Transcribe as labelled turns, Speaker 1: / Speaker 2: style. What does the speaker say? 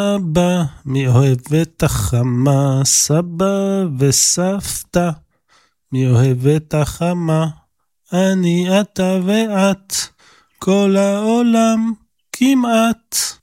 Speaker 1: אבא, מי אוהב את החמה? סבא וסבתא, מי אוהב את החמה? אני, אתה ואת, כל העולם כמעט.